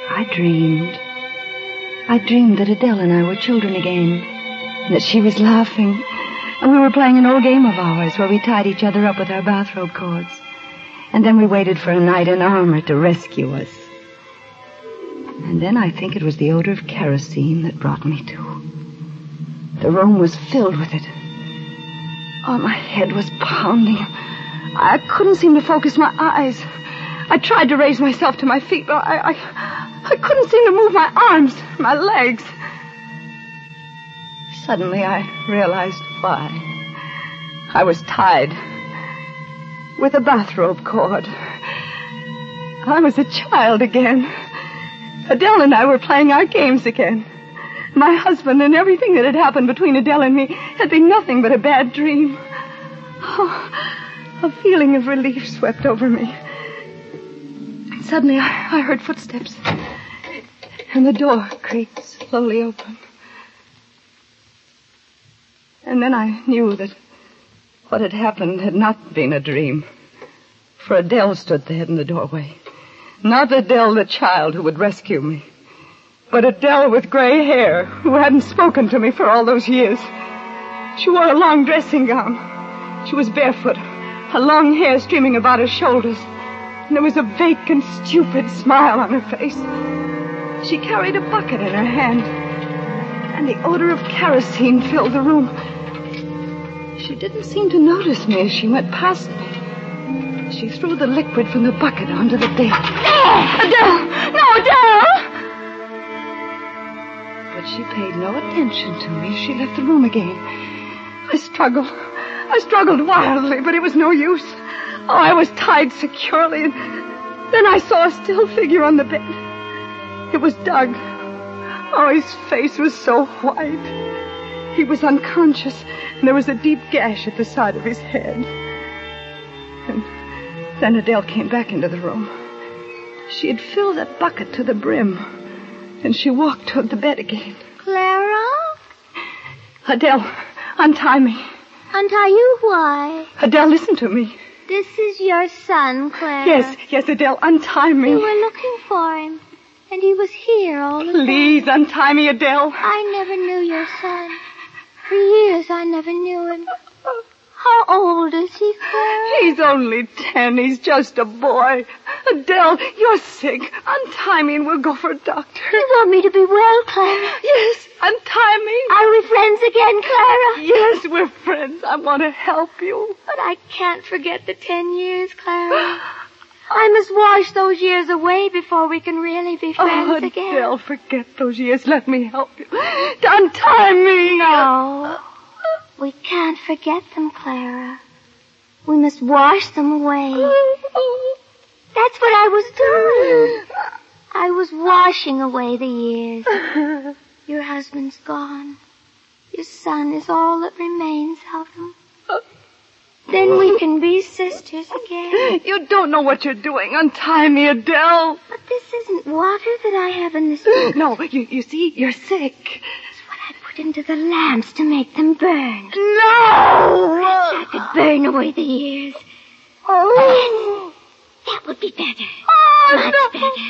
I dreamed that Adele and I were children again, and that she was laughing, and we were playing an old game of ours where we tied each other up with our bathrobe cords, and then we waited for a knight in armor to rescue us. And then I think it was the odor of kerosene that brought me to. The room was filled with it. Oh, my head was pounding. I couldn't seem to focus my eyes. I tried to raise myself to my feet, but I couldn't seem to move my arms, my legs. Suddenly I realized why. I was tied with a bathrobe cord. I was a child again. Adele and I were playing our games again. My husband and everything that had happened between Adele and me had been nothing but a bad dream. Oh, a feeling of relief swept over me. Suddenly I heard footsteps, and the door creaked slowly open. And then I knew that what had happened had not been a dream, for Adele stood there in the doorway. Not Adele, the child who would rescue me, but Adele with gray hair, who hadn't spoken to me for all those years. She wore a long dressing gown. She was barefoot, her long hair streaming about her shoulders, and there was a vacant, stupid smile on her face. She carried a bucket in her hand, and the odor of kerosene filled the room. She didn't seem to notice me as she went past me. She threw the liquid from the bucket onto the bed. Adele! No, Adele! But she paid no attention to me as she left the room again. I struggled wildly, but it was no use. Oh, I was tied securely, and then I saw a still figure on the bed. It was Doug. Oh, his face was so white. He was unconscious, and there was a deep gash at the side of his head. And then Adele came back into the room. She had filled that bucket to the brim, and she walked toward the bed again. Clara? Adele, untie me. Untie you? Why? Adele, listen to me. This is your son, Clara. Yes, Adele, untie me. We were looking for him, and he was here all the time. Please, untie me, Adele. I never knew your son. For years, I never knew him. How old is he, Clara? He's only 10. He's just a boy. Adele, you're sick. Untie me and we'll go for a doctor. You want me to be well, Clara? Yes, untie me. Are we friends again, Clara? Yes, we're friends. I want to help you. But I can't forget the 10 years, Clara. I must wash those years away before we can really be friends again. Adele, forget those years. Let me help you. Untie me. No. We can't forget them, Clara. We must wash them away. That's what I was doing. I was washing away the years. Your husband's gone. Your son is all that remains of him. Then we can be sisters again. You don't know what you're doing. Untie me, Adele. But this isn't water that I have in this bucket. No, you see, you're sick. Put into the lamps to make them burn. No! I could burn away the years. Oh! That would be better. Oh, Much no. better.